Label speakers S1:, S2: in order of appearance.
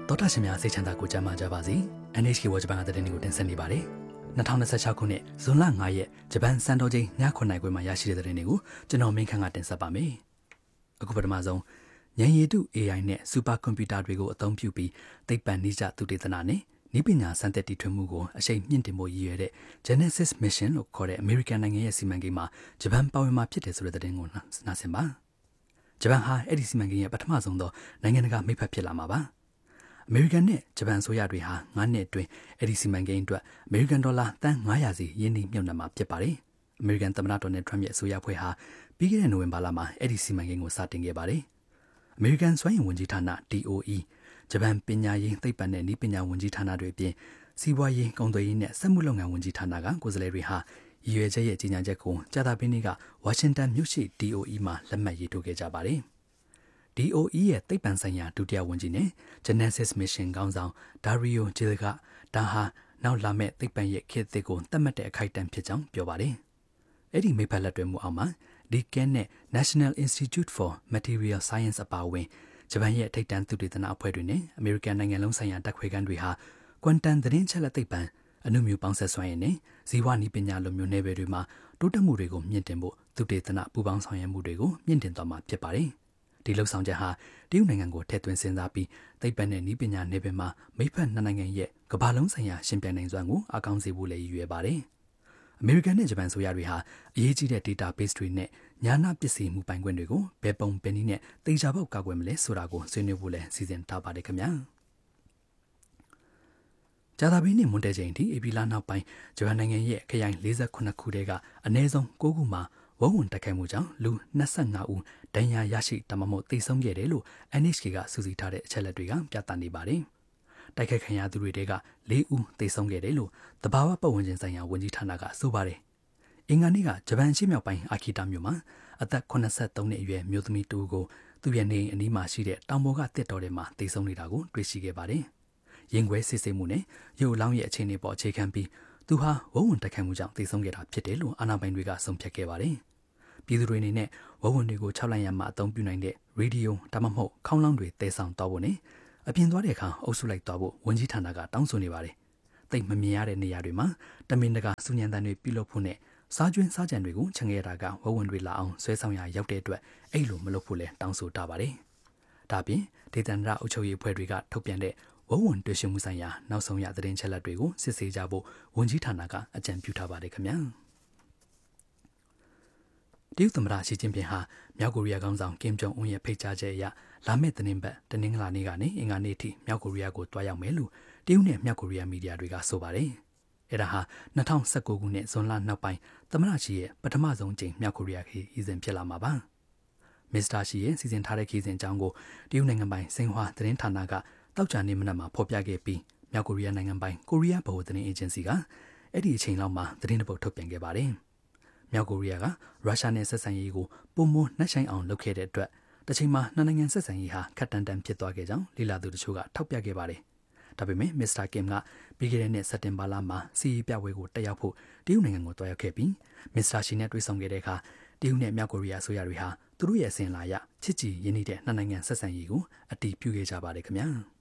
S1: တော်တာရှင်များစိတ်ချမ်းသာကိုကြမ်းမာကြပါစေ NHK ဝါဂျပန်သတင်းတွေကိုတင်ဆက်နေပါတယ်2026ခုနှစ်ဇွန်လ9ရက်ဂျပန်စံတော်ချိန်ည9:00နာရီခွဲမှာရရှိတဲ့သတင်းတွေကိုကျွန်တော်မင်းခန့်ကတင်ဆက်ပါမယ်အခုပထမဆုံးဉာဏ်ရည်တု AI နဲ့စူပါကွန်ပျူတာတွေကိုအသုံးပြုပြီးသိပ္ပံနည်းကျသုတေသနနဲ့နည်းပညာစံတက်တီထွင်မှုကိုအရှိန်မြင့်တင်ဖို့ရည်ရွယ်တဲ့ Genesis Mission လို့ခေါ်တဲ့အမေရိကန်နိုင်ငံရဲ့စီမံကိန်းမှာဂျပန်ပါဝင်မှာဖြစ်တယ်ဆိုတဲ့သတင်းကိုနားဆင်ပါဂျပန်ဟာအဲ့ဒီစီမံကိန်းရဲ့ပထမဆုံးသောနိုင်ငံတကာမိတ်ဖက်ဖြစ်လာမှာပါအမေရိကန်နဲ့ဂျပန်အစိုးရတွေဟာ9နှစ်အတွင်းအဲ့ဒီစီမံကိန်းအတွက်အမေရိကန်ဒေါ်လာတန်900စီရင်းနှီးမြှုပ်နှံမှာဖြစ်ပါတယ်အမေရိကန်သမ္မတဒေါ်နယ်ထရမ့်ရဲ့အစိုးရအဖွဲ့ဟာပြီးခဲ့တဲ့နိုဝင်ဘာလမှာအဲ့ဒီစီမံကိန်းကိုစတင်ခဲ့ပါတယ်အမေရိကန်စွမ်းအင်ဝန်ကြီးဌာန DOE ဂျပန်ပညာရေးသိပ္ပံနဲ့နည်းပညာဝန်ကြီးဌာနတွေအပြင်စီးပွားရေးကုန်သွယ်ရေးနဲ့စက်မှုလုပ်ငန်းဝန်ကြီးဌာနကကိုယ်စားလှယ်တွေဟာရည်ရွယ်ချက်ရဲ့ကြီးညာချက်ကိုကြာသပတေးနေ့ကဝါရှင်တန်မြို့ရှိ DOE မှာလက်မှတ်ရေးထိုးခဲ့ကြပါတယ်DOE ရဲ့သိပ္ပံဆိုင်ရာဒုတိယဝန်ကြီးနဲ့ Genesis Mission ခေါင်းဆောင် Dario Gil ကဒါဟာနောက်လာမဲ့သိပ္ပံရဲ့ခေတ်သစ်ကိုသတ်မှတ်တဲ့အခိုက်အတန့်ဖြစ်ကြောင်းပြောပါတယ်။အဲ့ဒီမိဖက်လက်တွဲမှုအောက်မှာဒီကဲနဲ့ National Institute for Material Science အပါအဝင်ဂျပန်ရဲ့ထိပ်တန်းသုတေသနအဖွဲ့တွေနဲ့အမေရိကန်နိုင်ငံလုံးဆိုင်ရာဓာတ်ခွဲခန်းတွေဟာကွမ်တန်သတင်းချက်လက်သိပ္ပံအနုမြူပေါင်းဆက်စွမ်းရည်နဲ့ဇီဝနည်းပညာလိုမျိုးနယ်ပယ်တွေမှာတိုးတက်မှုတွေကိုမြင့်တင်ဖို့သုတေသနပူးပေါင်းဆောင်ရွက်မှုတွေကိုမြင့်တင်သွားမှာဖြစ်ပါတယ်။ဒီလှုပ်ဆောင်ချက်ဟာတရုတ်နိုင်ငံကိုထည့်သွင်းစဉ်းစားပြီးသိပ္ပံနဲ့နည်းပညာနယ်ပယ်မှာမိဖက်နှစ်နိုင်ငံရဲ့ကမ္ဘာလုံးဆိုင်ရာရှင်ပြိုင်နိုင်စွမ်းကိုအကောင်းစေဖို့လည်းရည်ရွယ်ပါတယ်။အမေရိကန်နဲ့ဂျပန်ဆိုရတွေဟာအရေးကြီးတဲ့ database တွေနဲ့ညာနာပစ္စည်းမှုပိုင်ခွင့်တွေကိုဘယ်ပုံဘယ်နည်းနဲ့သေချာပေါက်ကာကွယ်မလဲဆိုတာကိုဆွေးနွေးဖို့လည်းစီစဉ်ထားပါတယ်ခင်ဗျာ။ဂျာတာဘီနဲ့မွန်တဲချိန်ထိအေပီလာနောက်ပိုင်းဂျပန်နိုင်ငံရဲ့ခရိုင်48ခုထဲကအနည်းဆုံး9ခုမှာဝုန်းဝန်တက်ခိုက်မှုကြောင့်လူ25ဦးဒဏ်ရာရရှိတမမို့သေဆုံးခဲ့တယ်လို့ NHK ကစုစည်းထားတဲ့အချက်အလက်တွေကပြသနေပါတယ်။တိုက်ခိုက်ခံရသူတွေထဲက4ဦးသေဆုံးခဲ့တယ်လို့သဘာဝပတ်ဝန်းကျင်ဆိုင်ရာဝန်ကြီးဌာနကဆိုပါတယ်။အင်္ဂါနေ့ကဂျပန်ရှေ့မြောက်ပိုင်းအာခီတာမြို့မှာအသက်83နှစ်အရွယ်မျိုးသမီးတူကိုသူ့ရဲ့နေအိမ်အနီးမှာရှိတဲ့တောင်ပေါ်ကတစ်တော်ထဲမှာသေဆုံးနေတာကိုတွေ့ရှိခဲ့ပါတယ်။ရင်ခွဲစစ်ဆေးမှုနဲ့ရုပ်အလောင်းရဲ့အခြေအနေပေါ်အခြေခံပြီးသူဟာဝုန်းဝန်တက်ခိုက်မှုကြောင့်သေဆုံးခဲ့တာဖြစ်တယ်လို့အာဏာပိုင်တွေကဆုံးဖြတ်ခဲ့ပါတယ်။ပြည်သူတွေအနေနဲ့ဝုန်းဝန်တွေကို6လရမှအသုံးပြုနိုင်တဲ့ရေဒီယိုဒါမှမဟုတ်ခေါင်းလောင်းတွေတည်ဆောင်သွားဖို့နဲ့အပြင်သွားတဲ့အခါအုပ်စုလိုက်သွားဖို့ဝန်ကြီးဌာနကတောင်းဆိုနေပါတယ်။သိပ်မမြင်ရတဲ့နေရာတွေမှာတမင်တကာစူညံတန်တွေပြုလုပ်ဖို့နဲ့စားကျွင်းစားကြံတွေကိုချန်ခဲ့ရတာကဝုန်းဝန်တွေလာအောင်ဆွဲဆောင်ရရောက်တဲ့အတွက်အဲ့လိုမလုပ်ဖို့လဲတောင်းဆိုထားပါတယ်။ဒါပြင်ဒေသန္တရအုပ်ချုပ်ရေးအဖွဲ့တွေကထုတ်ပြန်တဲ့ဝုန်းဝန်တွေ့ရှိမှုဆိုင်ရာနောက်ဆုံးရသတင်းချက်လက်တွေကိုစစ်ဆေးကြဖို့ဝန်ကြီးဌာနကအကြံပြုထားပါတယ်ခင်ဗျာ။တရုတ်သမ္မတရှီကျင်းပင်ဟာမြောက်ကိုရီးယားခေါင်းဆောင်ကင်ဂျုံအွန်းရဲ့ဖိတ်ကြားချက်အရလာမယ့်သတင်းပတ်တနင်္ဂနွေနေ့ကနေအင်္ဂါနေ့ထိမြောက်ကိုရီးယားကိုတွားရောက်မယ်လို့တရုတ်နဲ့မြောက်ကိုရီးယားမီဒီယာတွေကဆိုပါတယ်။အဲဒါဟာ2019ခုနှစ်ဇွန်လနောက်ပိုင်းသမ္မတရှီရဲ့ပထမဆုံးကြိမ်မြောက်ကိုရီးယားခရီးစဉ်ဖြစ်လာမှာပါ။မစ္စတာရှီရဲ့စီစဉ်ထားတဲ့ခရီးစဉ်အကြောင်းကိုတရုတ်နိုင်ငံပိုင်စင်ဟွာသတင်းဌာနကတောက်ကြနေမနက်မှာဖော်ပြခဲ့ပြီးမြောက်ကိုရီးယားနိုင်ငံပိုင်ကိုရီးယားဗဟိုသတင်းအေဂျင်စီကအဲ့ဒီအချိန်လောက်မှာသတင်းတစ်ပုဒ်ထုတ်ပြန်ခဲ့ပါတယ်။မြောက်ကိုရီးယားကရုရှားနဲ့ဆက်ဆံရေးကိုပုံမနှက်ဆိုင်အောင်လုပ်ခဲ့တဲ့အတွက်တစ်ချိန်မှာနှစ်နိုင်ငံဆက်ဆံရေးဟာခက်တန်တန်ဖြစ်သွားခဲ့ကြောင်းလေ့လာသူတို့ကထောက်ပြခဲ့ပါတယ်။ဒါပေမဲ့မစ္စတာကင်ကပြီးခဲ့တဲ့နှစ်စက်တင်ဘာလမှာစီးရီးပြပွဲကိုတက်ရောက်ဖို့တရုတ်နိုင်ငံကိုတွားရောက်ခဲ့ပြီးမစ္စတာရှီနဲ့တွေ့ဆုံခဲ့တဲ့အခါတရုတ်နဲ့မြောက်ကိုရီးယားဆိုရတွေဟာသူတို့ရဲ့အစဉ်အလာအရချစ်ကြည်ရင်းနှီးတဲ့နှစ်နိုင်ငံဆက်ဆံရေးကိုအတည်ပြုခဲ့ကြပါတယ်ခင်ဗျာ။